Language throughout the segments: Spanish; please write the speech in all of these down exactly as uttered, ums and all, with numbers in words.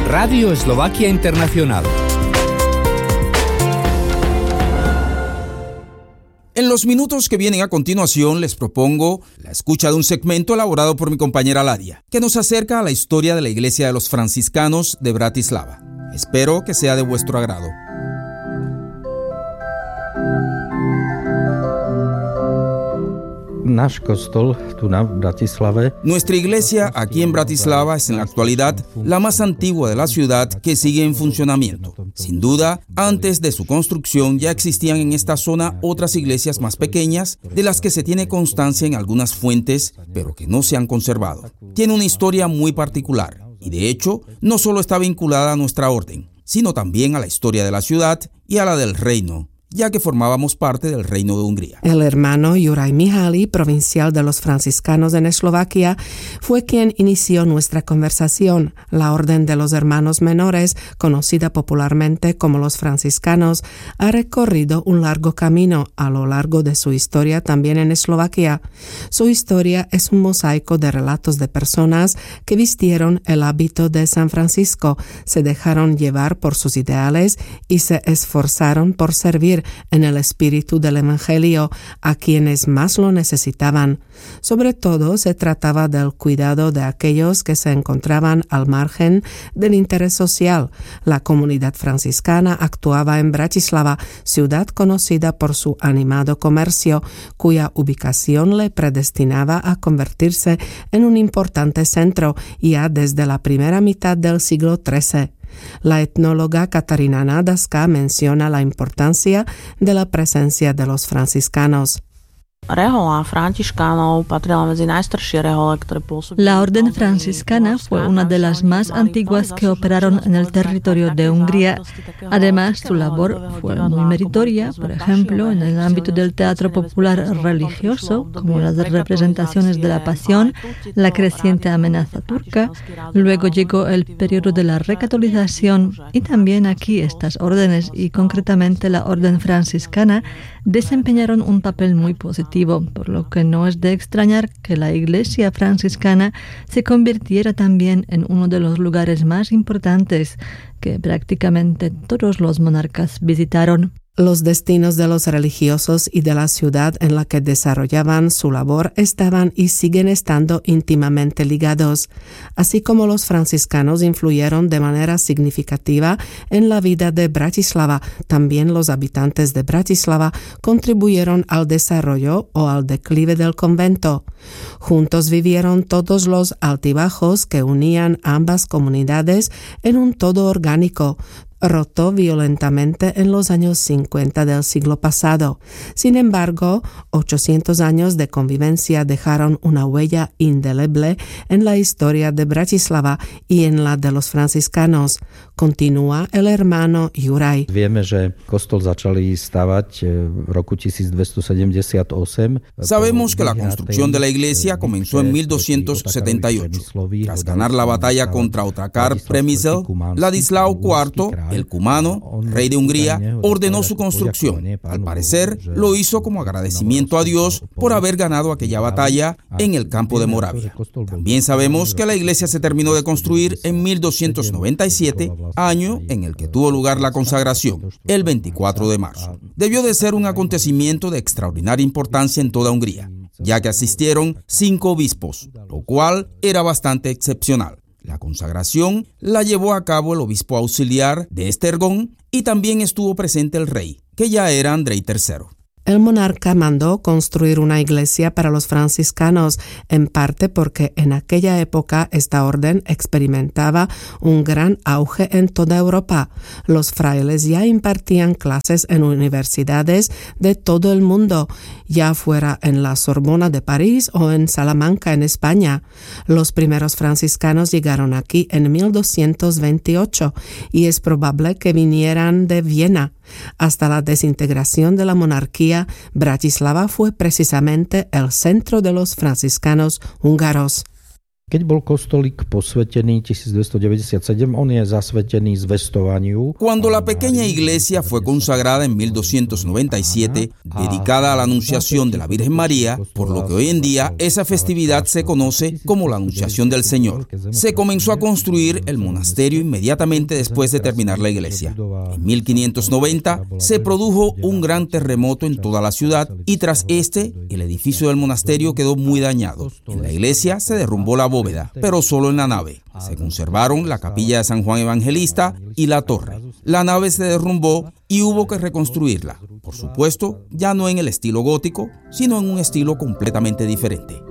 Radio Eslovaquia Internacional. En los minutos que vienen a continuación les propongo la escucha de un segmento elaborado por mi compañera Ladia, que nos acerca a la historia de la Iglesia de los Franciscanos de Bratislava. Espero que sea de vuestro agrado. Nuestra iglesia aquí en Bratislava es en la actualidad la más antigua de la ciudad que sigue en funcionamiento. Sin duda, antes de su construcción ya existían en esta zona otras iglesias más pequeñas de las que se tiene constancia en algunas fuentes, pero que no se han conservado. Tiene una historia muy particular y de hecho no solo está vinculada a nuestra orden, sino también a la historia de la ciudad y a la del reino, ya que formábamos parte del Reino de Hungría. El hermano Juraj Mihály, provincial de los franciscanos en Eslovaquia, fue quien inició nuestra conversación. La Orden de los Hermanos Menores, conocida popularmente como los franciscanos, ha recorrido un largo camino a lo largo de su historia también en Eslovaquia. Su historia es un mosaico de relatos de personas que vistieron el hábito de San Francisco, se dejaron llevar por sus ideales y se esforzaron por servir en el espíritu del Evangelio a quienes más lo necesitaban. Sobre todo se trataba del cuidado de aquellos que se encontraban al margen del interés social. La comunidad franciscana actuaba en Bratislava, ciudad conocida por su animado comercio, cuya ubicación le predestinaba a convertirse en un importante centro ya desde la primera mitad del siglo trece. La etnóloga Katarína Nádaska menciona la importancia de la presencia de los franciscanos. La orden franciscana fue una de las más antiguas que operaron en el territorio de Hungría. Además, su labor fue muy meritoria, por ejemplo, en el ámbito del teatro popular religioso, como las representaciones de la Pasión, la creciente amenaza turca. Luego llegó el periodo de la recatolización y también aquí estas órdenes, y concretamente la orden franciscana, desempeñaron un papel muy positivo, por lo que no es de extrañar que la iglesia franciscana se convirtiera también en uno de los lugares más importantes que prácticamente todos los monarcas visitaron. Los destinos de los religiosos y de la ciudad en la que desarrollaban su labor estaban y siguen estando íntimamente ligados, así como los franciscanos influyeron de manera significativa en la vida de Bratislava. También los habitantes de Bratislava contribuyeron al desarrollo o al declive del convento. Juntos vivieron todos los altibajos que unían ambas comunidades en un todo orgánico. Rotó violentamente en los años cincuenta del siglo pasado. Sin embargo, ochocientos años de convivencia dejaron una huella indeleble en la historia de Bratislava y en la de los franciscanos. Continúa el hermano Juraj. Sabemos que la construcción de la iglesia comenzó en mil doscientos setenta y ocho. Tras ganar la batalla contra Otakar Přemysl, Ladislao cuarto, el cumano, rey de Hungría, ordenó su construcción. Al parecer, lo hizo como agradecimiento a Dios por haber ganado aquella batalla en el campo de Moravia. También sabemos que la iglesia se terminó de construir en mil doscientos noventa y siete, año en el que tuvo lugar la consagración, el veinticuatro de marzo. Debió de ser un acontecimiento de extraordinaria importancia en toda Hungría, ya que asistieron cinco obispos, lo cual era bastante excepcional. La consagración la llevó a cabo el obispo auxiliar de Esztergom y también estuvo presente el rey, que ya era Andrei tercero. El monarca mandó construir una iglesia para los franciscanos, en parte porque en aquella época esta orden experimentaba un gran auge en toda Europa. Los frailes ya impartían clases en universidades de todo el mundo, ya fuera en la Sorbona de París o en Salamanca en España. Los primeros franciscanos llegaron aquí en mil doscientos veintiocho y es probable que vinieran de Viena. Hasta la desintegración de la monarquía, Bratislava fue precisamente el centro de los franciscanos húngaros. Cuando la pequeña iglesia fue consagrada en mil doscientos noventa y siete, dedicada a la Anunciación de la Virgen María, por lo que hoy en día esa festividad se conoce como la Anunciación del Señor, se comenzó a construir el monasterio inmediatamente después de terminar la iglesia. En mil quinientos noventa se produjo un gran terremoto en toda la ciudad y tras este, el edificio del monasterio quedó muy dañado. En la iglesia se derrumbó la bóveda, pero solo en la nave. Se conservaron la capilla de San Juan Evangelista y la torre. La nave se derrumbó y hubo que reconstruirla. Por supuesto, ya no en el estilo gótico, sino en un estilo completamente diferente.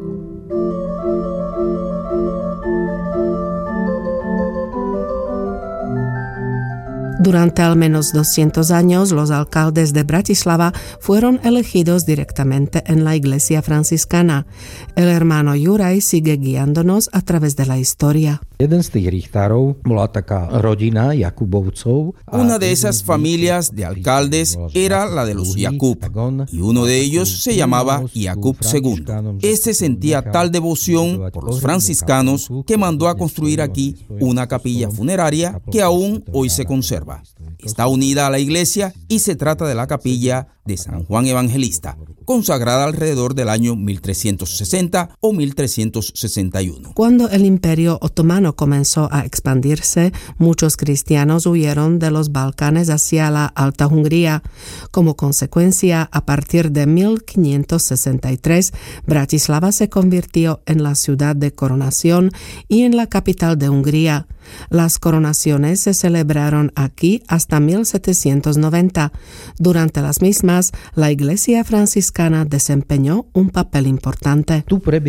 Durante al menos doscientos años, los alcaldes de Bratislava fueron elegidos directamente en la iglesia franciscana. El hermano Juraj sigue guiándonos a través de la historia. Una de esas familias de alcaldes era la de los Jakub, y uno de ellos se llamaba Jakub segundo. Este sentía tal devoción por los franciscanos que mandó a construir aquí una capilla funeraria que aún hoy se conserva. Está unida a la iglesia y se trata de la capilla de San Juan Evangelista, consagrada alrededor del año mil trescientos sesenta o mil trescientos sesenta y uno. Cuando el Imperio Otomano comenzó a expandirse, muchos cristianos huyeron de los Balcanes hacia la Alta Hungría. Como consecuencia, a partir de mil quinientos sesenta y tres, Bratislava se convirtió en la ciudad de coronación y en la capital de Hungría. Las coronaciones se celebraron aquí hasta mil setecientos noventa. Durante las mismas, la iglesia franciscana desempeñó un papel importante.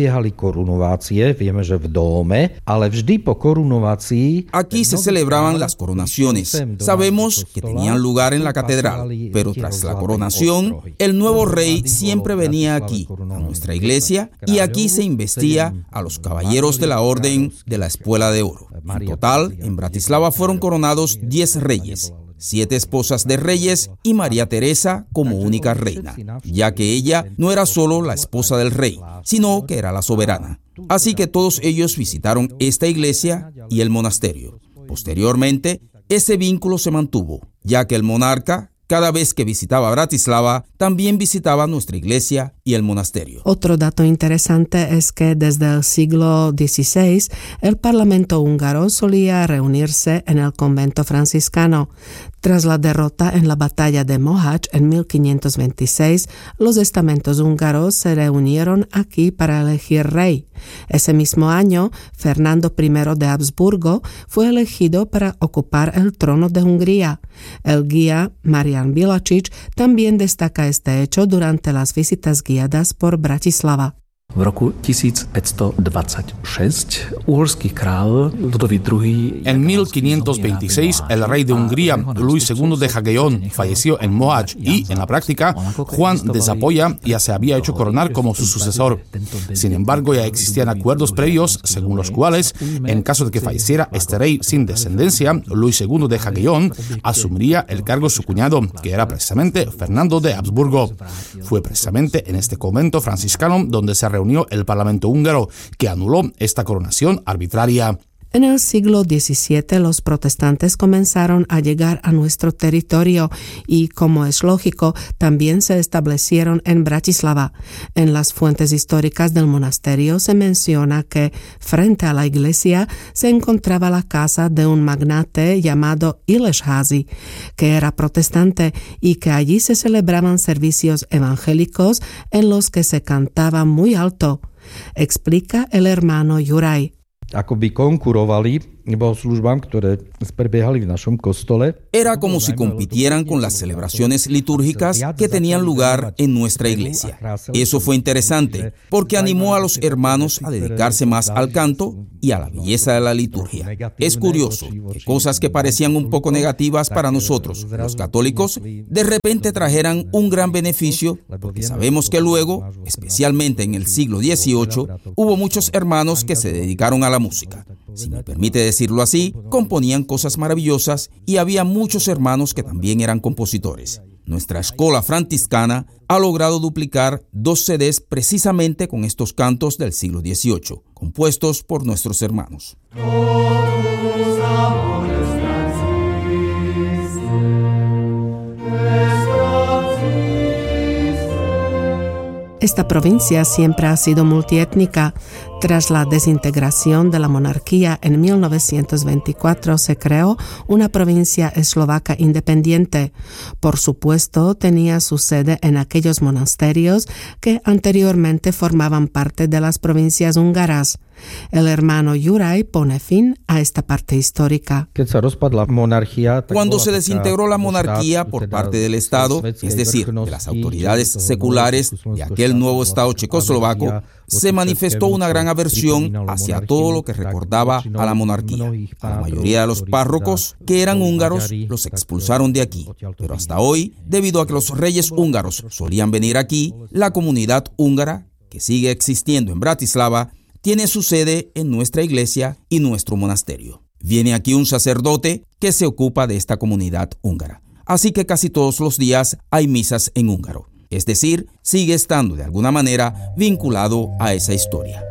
Aquí se celebraban las coronaciones. Sabemos que tenían lugar en la catedral, pero tras la coronación, el nuevo rey siempre venía aquí, a nuestra iglesia, y aquí se investía a los caballeros de la Orden de la Espuela de Oro. En total, en Bratislava fueron coronados diez reyes, siete esposas de reyes y María Teresa como única reina, ya que ella no era solo la esposa del rey, sino que era la soberana. Así que todos ellos visitaron esta iglesia y el monasterio. Posteriormente, ese vínculo se mantuvo, ya que el monarca, cada vez que visitaba Bratislava, también visitaba nuestra iglesia y el monasterio. Otro dato interesante es que desde el siglo dieciséis, el Parlamento húngaro solía reunirse en el convento franciscano. Tras la derrota en la batalla de Mohács en mil quinientos veintiséis, los estamentos húngaros se reunieron aquí para elegir rey. Ese mismo año, Fernando primero de Habsburgo fue elegido para ocupar el trono de Hungría. El guía Marián Bilačič también destaca este hecho durante las visitas guiadas por Bratislava. V roku tisícpäťsto dvadsaťšesť uhorský král Ludovít druhý. En mil quinientos veintiséis, el rey de Hungría, Luis segundo de Jagellón, falleció en Mohács y, en la práctica, Juan de Zapoya ya se había hecho coronar como su sucesor. Sin embargo, ya existían acuerdos previos, según los cuales, en caso de que falleciera este rey sin descendencia, Luis segundo de Jagellón asumiría el cargo su cuñado, que era precisamente Fernando de Habsburgo. Fue precisamente en este convento franciscano donde se reunió el Parlamento húngaro, que anuló esta coronación arbitraria. En el siglo diecisiete, los protestantes comenzaron a llegar a nuestro territorio y, como es lógico, también se establecieron en Bratislava. En las fuentes históricas del monasterio se menciona que, frente a la iglesia, se encontraba la casa de un magnate llamado Ilesházy, que era protestante y que allí se celebraban servicios evangélicos en los que se cantaba muy alto. Explica el hermano Juraj. Akoby konkurovali bohoslužbám, ktoré prebiehali v našom kostole. Era como si compitieran con las celebraciones litúrgicas que tenían lugar en nuestra iglesia. Eso fue interesante, porque animó a los hermanos a dedicarse más al canto y a la belleza de la liturgia. Es curioso que cosas que parecían un poco negativas para nosotros, los católicos, de repente trajeran un gran beneficio, porque sabemos que luego, especialmente en el siglo dieciocho, hubo muchos hermanos que se dedicaron a la música. Si me permite decirlo así, componían cosas maravillosas y había muchos hermanos que también eran compositores. nuestra escuela franciscana ha logrado duplicar dos C Ds precisamente con estos cantos del siglo dieciocho, compuestos por nuestros hermanos. Esta provincia siempre ha sido multiétnica. Tras la desintegración de la monarquía en mil novecientos veinticuatro se creó una provincia eslovaca independiente. Por supuesto, tenía su sede en aquellos monasterios que anteriormente formaban parte de las provincias húngaras. El hermano Juraj pone fin a esta parte histórica. Cuando se desintegró la monarquía por parte del Estado, es decir, de las autoridades seculares de aquel nuevo Estado checoslovaco, se manifestó una gran aversión hacia todo lo que recordaba a la monarquía. A la mayoría de los párrocos, que eran húngaros, los expulsaron de aquí. Pero hasta hoy, debido a que los reyes húngaros solían venir aquí, la comunidad húngara, que sigue existiendo en Bratislava, tiene su sede en nuestra iglesia y nuestro monasterio. Viene aquí un sacerdote que se ocupa de esta comunidad húngara. Así que casi todos los días hay misas en húngaro. Es decir, sigue estando de alguna manera vinculado a esa historia.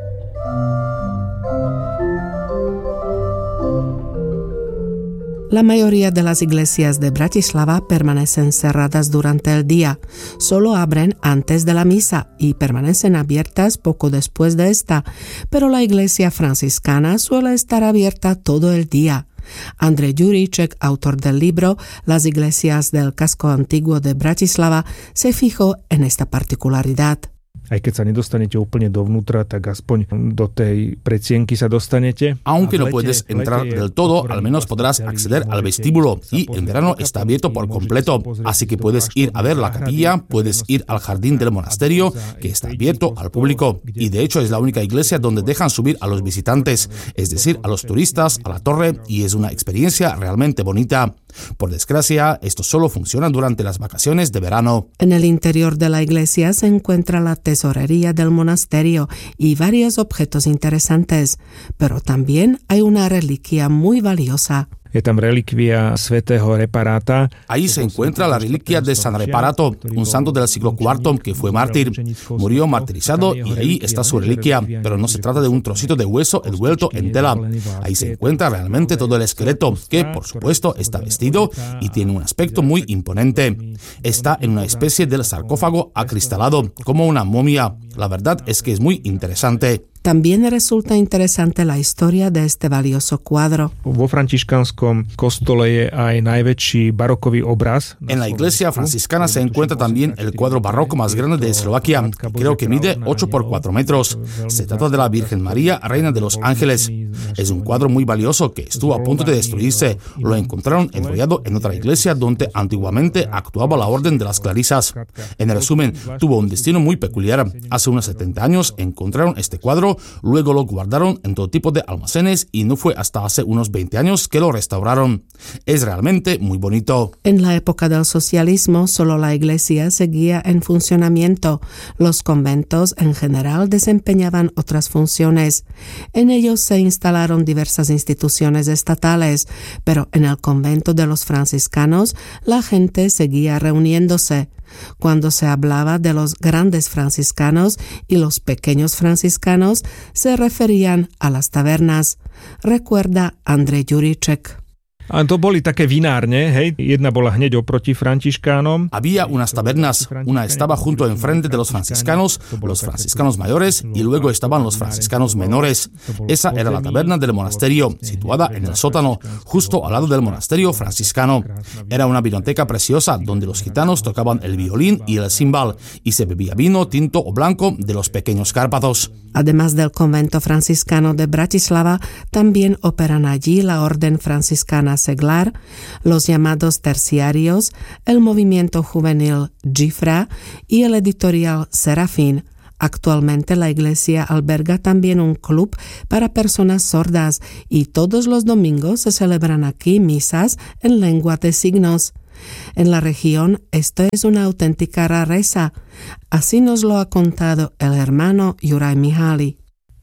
La mayoría de las iglesias de Bratislava permanecen cerradas durante el día. Solo abren antes de la misa y permanecen abiertas poco después de esta, pero la iglesia franciscana suele estar abierta todo el día. Andrej Juríček, autor del libro Las iglesias del casco antiguo de Bratislava, se fijó en esta particularidad. Aj keď sa nedostanete úplne dovnútra, tak aspoň do tej predsienky sa dostanete. Aunque no puedes entrar del todo, al menos podrás acceder al vestíbulo y en verano está abierto por completo. Así que puedes ir a ver la capilla, puedes ir al jardín del monasterio, que está abierto al público. Y de hecho es la única iglesia donde dejan subir a los visitantes, es decir, a los turistas, a la torre, y es una experiencia realmente bonita. Por desgracia, esto solo funciona durante las vacaciones de verano. En el interior de la iglesia se encuentra la tesorería del monasterio y varios objetos interesantes, pero también hay una reliquia muy valiosa. Je tam relikvia svätého Reparáta. Ahí se encuentra la reliquia de San Reparato, un santo del siglo cuarto que fue mártir. Murió martirizado y ahí está su reliquia, pero no se trata de un trocito de hueso envuelto en tela. Ahí se encuentra realmente todo el esqueleto, que por supuesto está vestido y tiene un aspecto muy imponente. Está en una especie de sarcófago acristalado, como una momia. La verdad es que es muy interesante. También resulta interesante la historia de este valioso cuadro. Vo františkanskom kostole je aj najväčší barokový obraz. En la iglesia franciscana se encuentra también el cuadro barroco más grande de Eslovaquia. Creo que mide ocho por cuatro metros. Se trata de la Virgen María, Reina de los Ángeles. Es un cuadro muy valioso que estuvo a punto de destruirse. Lo encontraron enrollado en otra iglesia donde antiguamente actuaba la Orden de las Clarisas. En resumen, tuvo un destino muy peculiar. Hace unos setenta años encontraron este cuadro. Luego lo guardaron en todo tipo de almacenes y no fue hasta hace unos veinte años que lo restauraron. Es realmente muy bonito. En la época del socialismo, solo la iglesia seguía en funcionamiento. Los conventos en general desempeñaban otras funciones. En ellos se instalaron diversas instituciones estatales, pero en el convento de los franciscanos la gente seguía reuniéndose. Cuando se hablaba de los grandes franciscanos y los pequeños franciscanos, se referían a las tabernas, recuerda Andrej Juríček. A to boli také vinárne, hej, jedna bola hneď oproti františkánom. Había unas tabernas, una estaba junto enfrente de los franciscanos, los franciscanos mayores, y luego estaban los franciscanos menores. Esa era la taberna del monasterio, situada en el sótano, justo al lado del monasterio franciscano. Era una vinoteca preciosa, donde los gitanos tocaban el violín y el cimbal, y se bebía vino tinto o blanco de los pequeños Cárpatos. Además del convento franciscano de Bratislava, también operan allí la orden franciscana seglar, los llamados terciarios, el movimiento juvenil Gifra y el editorial Serafín. Actualmente la iglesia alberga también un club para personas sordas y todos los domingos se celebran aquí misas en lengua de signos. En la región esto es una auténtica rareza. Así nos lo ha contado el hermano Juraj Mihály.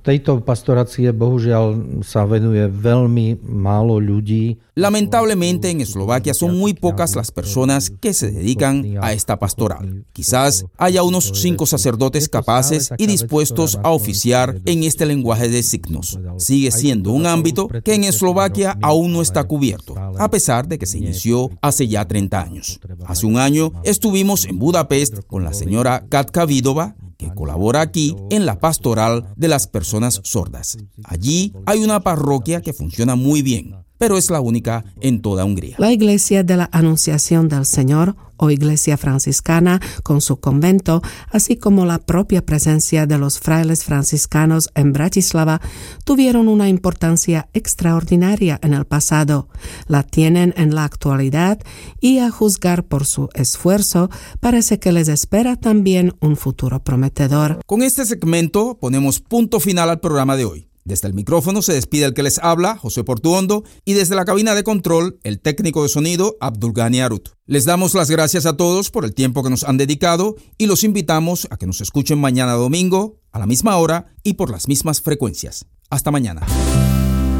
Tejto pastorácie bohužiaľ sa venuje veľmi málo ľudí. Lamentablemente en Eslovaquia son muy pocas las personas que se dedican a esta pastoral. Quizás haya unos cinco sacerdotes capaces y dispuestos a oficiar en este lenguaje de signos. Sigue siendo un ámbito que en Eslovaquia aún no está cubierto, a pesar de que se inició hace ya treinta años. Hace un año estuvimos en Budapest con la señora Katka Vidova, que colabora aquí en la pastoral de las personas sordas. Allí hay una parroquia que funciona muy bien, pero es la única en toda Hungría. La Iglesia de la Anunciación del Señor, o Iglesia Franciscana, con su convento, así como la propia presencia de los frailes franciscanos en Bratislava, tuvieron una importancia extraordinaria en el pasado, la tienen en la actualidad y, a juzgar por su esfuerzo, parece que les espera también un futuro prometedor. Con este segmento ponemos punto final al programa de hoy. Desde el micrófono se despide el que les habla, José Portuondo, y desde la cabina de control, el técnico de sonido, Abdulgani Arut. Les damos las gracias a todos por el tiempo que nos han dedicado y los invitamos a que nos escuchen mañana domingo, a la misma hora y por las mismas frecuencias. Hasta mañana.